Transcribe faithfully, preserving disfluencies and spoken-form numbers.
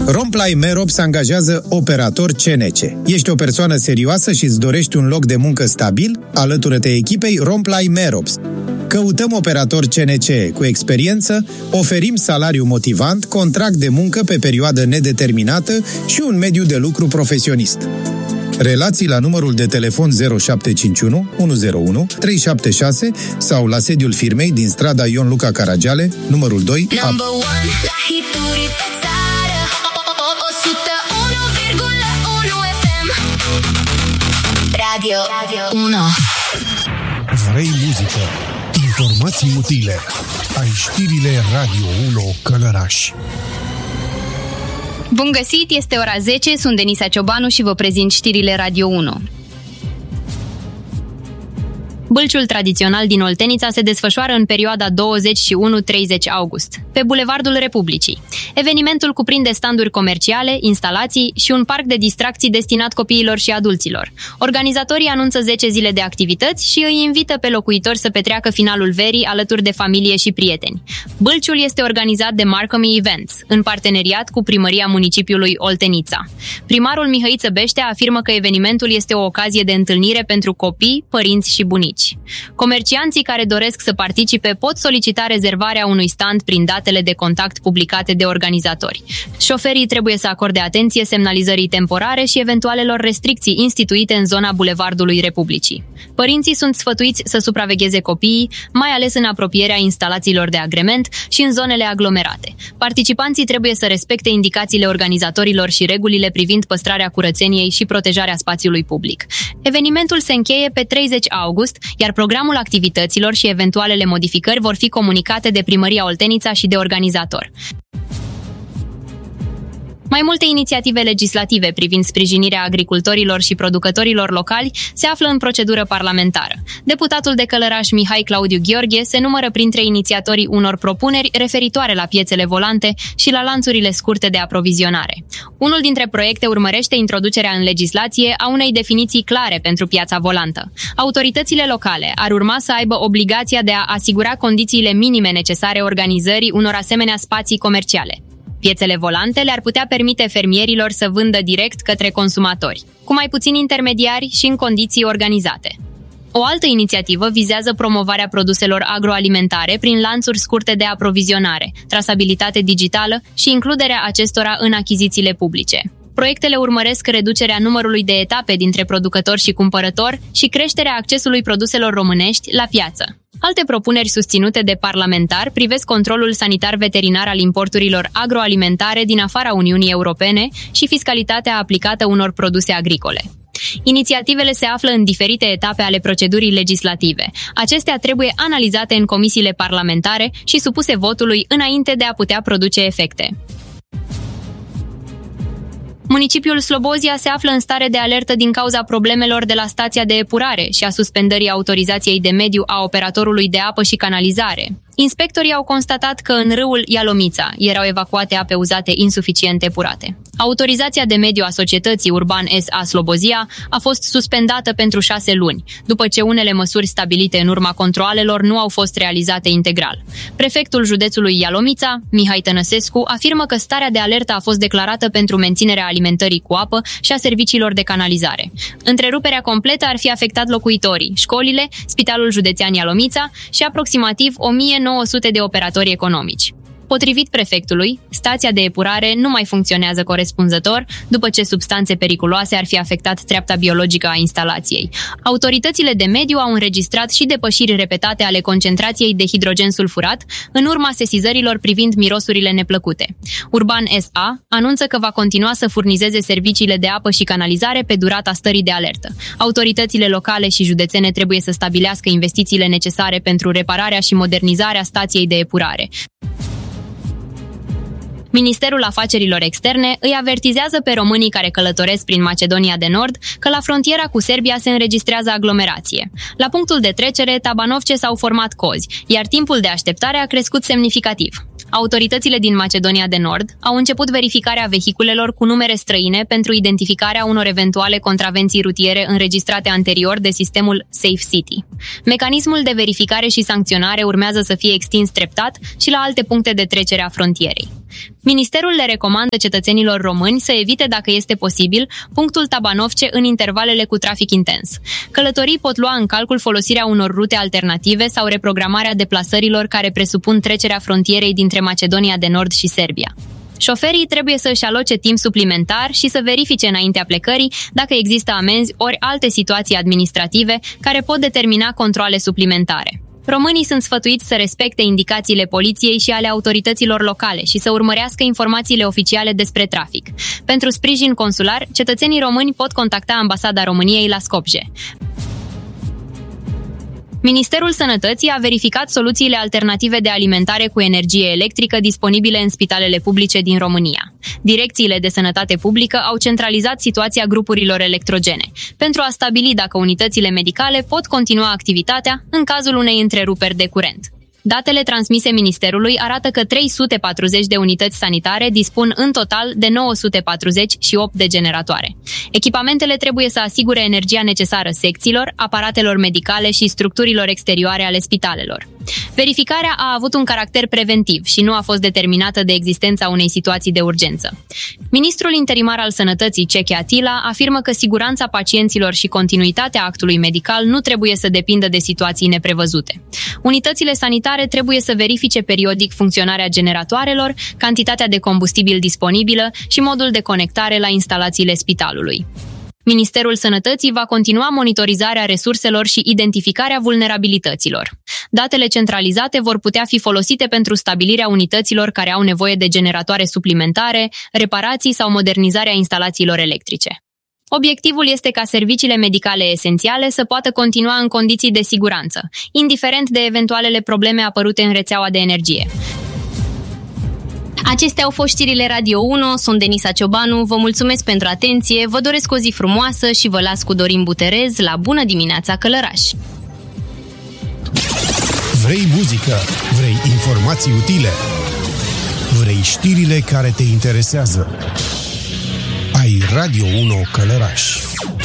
Romplay Merops angajează operator C N C. Ești o persoană serioasă și îți dorești un loc de muncă stabil? Alătură-te echipei Romplay Merops. Căutăm operator C N C cu experiență, oferim salariu motivant, contract de muncă pe perioadă nedeterminată și un mediu de lucru profesionist. Relații la numărul de telefon zero șapte cinci unu unu zero unu trei șapte șase sau la sediul firmei din strada Ion Luca Caragiale, numărul doi, A. Radio unu. Vrei muzică, informații utile, ai știrile Radio unu Călăraș. Bun găsit, este ora zece, sunt Denisa Ciobanu și vă prezint știrile Radio unu. Bâlciul tradițional din Oltenița se desfășoară în perioada douăzeci și unu - treizeci august, pe Bulevardul Republicii. Evenimentul cuprinde standuri comerciale, instalații și un parc de distracții destinat copiilor și adulților. Organizatorii anunță zece zile de activități și îi invită pe locuitori să petreacă finalul verii alături de familie și prieteni. Bâlciul este organizat de Marcomi Events, în parteneriat cu Primăria Municipiului Oltenița. Primarul Mihăiță Beștea afirmă că evenimentul este o ocazie de întâlnire pentru copii, părinți și bunici. Comercianții care doresc să participe pot solicita rezervarea unui stand prin datele de contact publicate de organizatori. Șoferii trebuie să acorde atenție semnalizării temporare și eventualelor restricții instituite în zona Bulevardului Republicii. Părinții sunt sfătuiți să supravegheze copiii, mai ales în apropierea instalațiilor de agrement și în zonele aglomerate. Participanții trebuie să respecte indicațiile organizatorilor și regulile privind păstrarea curățeniei și protejarea spațiului public. Evenimentul se încheie pe treizeci august, iar programul activităților și eventualele modificări vor fi comunicate de Primăria Oltenița și de organizator. Mai multe inițiative legislative privind sprijinirea agricultorilor și producătorilor locali se află în procedură parlamentară. Deputatul de Călăraș Mihai Claudiu Gheorghe se numără printre inițiatorii unor propuneri referitoare la piețele volante și la lanțurile scurte de aprovizionare. Unul dintre proiecte urmărește introducerea în legislație a unei definiții clare pentru piața volantă. Autoritățile locale ar urma să aibă obligația de a asigura condițiile minime necesare organizării unor asemenea spații comerciale. Piețele volante le-ar putea permite fermierilor să vândă direct către consumatori, cu mai puțini intermediari și în condiții organizate. O altă inițiativă vizează promovarea produselor agroalimentare prin lanțuri scurte de aprovizionare, trasabilitate digitală și includerea acestora în achizițiile publice. Proiectele urmăresc reducerea numărului de etape dintre producător și cumpărător și creșterea accesului produselor românești la piață. Alte propuneri susținute de parlamentari privesc controlul sanitar-veterinar al importurilor agroalimentare din afara Uniunii Europene și fiscalitatea aplicată unor produse agricole. Inițiativele se află în diferite etape ale procedurii legislative. Acestea trebuie analizate în comisiile parlamentare și supuse votului înainte de a putea produce efecte. Municipiul Slobozia se află în stare de alertă din cauza problemelor de la stația de epurare și a suspendării autorizației de mediu a operatorului de apă și canalizare. Inspectorii au constatat că în râul Ialomița erau evacuate ape uzate insuficient epurate. Autorizația de mediu a societății Urban S A Slobozia a fost suspendată pentru șase luni, după ce unele măsuri stabilite în urma controalelor nu au fost realizate integral. Prefectul județului Ialomița, Mihai Tănăsescu, afirmă că starea de alertă a fost declarată pentru menținerea alimentării cu apă și a serviciilor de canalizare. Întreruperea completă ar fi afectat locuitorii, școlile, Spitalul Județean Ialomița și aproximativ o mie nouă sute de operatori economici. Potrivit prefectului, stația de epurare nu mai funcționează corespunzător după ce substanțe periculoase ar fi afectat treapta biologică a instalației. Autoritățile de mediu au înregistrat și depășiri repetate ale concentrației de hidrogen sulfurat în urma sesizărilor privind mirosurile neplăcute. Urban S A anunță că va continua să furnizeze serviciile de apă și canalizare pe durata stării de alertă. Autoritățile locale și județene trebuie să stabilească investițiile necesare pentru repararea și modernizarea stației de epurare. Ministerul Afacerilor Externe îi avertizează pe românii care călătoresc prin Macedonia de Nord că la frontiera cu Serbia se înregistrează aglomerație. La punctul de trecere, Tabanovce s-au format cozi, iar timpul de așteptare a crescut semnificativ. Autoritățile din Macedonia de Nord au început verificarea vehiculelor cu numere străine pentru identificarea unor eventuale contravenții rutiere înregistrate anterior de sistemul Safe City. Mecanismul de verificare și sancționare urmează să fie extins treptat și la alte puncte de trecere a frontierei. Ministerul le recomandă cetățenilor români să evite, dacă este posibil, punctul Tabanovce în intervalele cu trafic intens. Călătorii pot lua în calcul folosirea unor rute alternative sau reprogramarea deplasărilor care presupun trecerea frontierei dintre Macedonia de Nord și Serbia. Șoferii trebuie să își aloce timp suplimentar și să verifice înaintea plecării dacă există amenzi ori alte situații administrative care pot determina controale suplimentare. Românii sunt sfătuiți să respecte indicațiile poliției și ale autorităților locale și să urmărească informațiile oficiale despre trafic. Pentru sprijin consular, cetățenii români pot contacta Ambasada României la Skopje. Ministerul Sănătății a verificat soluțiile alternative de alimentare cu energie electrică disponibile în spitalele publice din România. Direcțiile de sănătate publică au centralizat situația grupurilor electrogene, pentru a stabili dacă unitățile medicale pot continua activitatea în cazul unei întreruperi de curent. Datele transmise Ministerului arată că trei sute patruzeci de unități sanitare dispun în total de nouă sute patruzeci și opt de generatoare. Echipamentele trebuie să asigure energia necesară secțiilor, aparatelor medicale și structurilor exterioare ale spitalelor. Verificarea a avut un caracter preventiv și nu a fost determinată de existența unei situații de urgență. Ministrul interimar al Sănătății, Ceche Atila, afirmă că siguranța pacienților și continuitatea actului medical nu trebuie să depindă de situații neprevăzute. Unitățile sanitare trebuie să verifice periodic funcționarea generatoarelor, cantitatea de combustibil disponibilă și modul de conectare la instalațiile spitalului. Ministerul Sănătății va continua monitorizarea resurselor și identificarea vulnerabilităților. Datele centralizate vor putea fi folosite pentru stabilirea unităților care au nevoie de generatoare suplimentare, reparații sau modernizarea instalațiilor electrice. Obiectivul este ca serviciile medicale esențiale să poată continua în condiții de siguranță, indiferent de eventualele probleme apărute în rețeaua de energie. Acestea au fost știrile Radio unu, sunt Denisa Ciobanu, vă mulțumesc pentru atenție, vă doresc o zi frumoasă și vă las cu Dorin Buterez la Bună dimineața Călăraș! Vrei muzică? Vrei informații utile? Vrei știrile care te interesează? Ai Radio unu Călăraș.